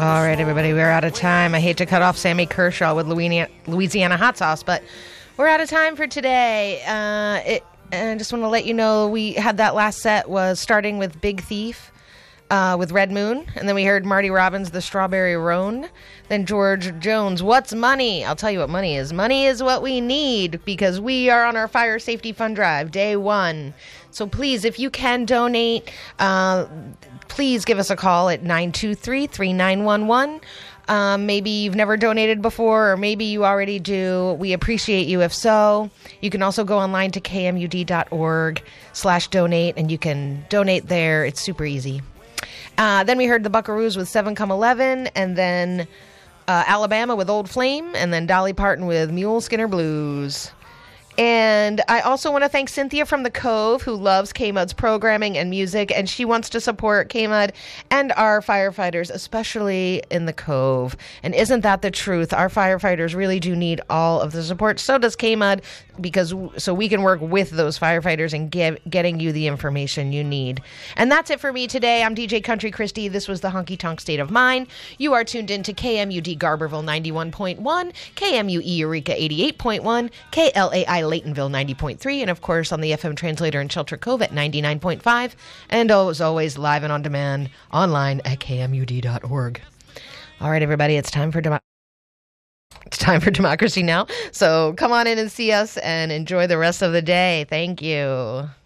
All right, everybody, we're out of time. I hate to cut off Sammy Kershaw with Louisiana hot sauce, but we're out of time for today. And I just want to let you know we had that last set was starting with Big Thief with Red Moon, and then we heard Marty Robbins, The Strawberry Roan, then George Jones, What's Money? I'll tell you what money is. Money is what we need because we are on our fire safety fund drive, day one. So please, if you can donate, please give us a call at 923-3911. Maybe you've never donated before, or maybe you already do. We appreciate you if so. You can also go online to kmud.org/donate, and you can donate there. It's super easy. Then we heard the Buckaroos with 7 Come 11, and then Alabama with Old Flame, and then Dolly Parton with Mule Skinner Blues. And I also want to thank Cynthia from the Cove, who loves KMUD's programming and music, and she wants to support KMUD and our firefighters, especially in the Cove. And isn't that the truth? Our firefighters really do need all of the support. So does KMUD, so we can work with those firefighters and getting you the information you need. And that's it for me today. I'm DJ Country Christy. This was the Honky Tonk State of Mind. You are tuned in to KMUD Garberville 91.1, KMUE Eureka 88.1, KLAI Laytonville 90.3, and of course on the FM translator in Shelter Cove at 99.5, and as always live and on demand online at kmud.org. All right, everybody, it's time for Democracy Now! So come on in and see us and enjoy the rest of the day. Thank you.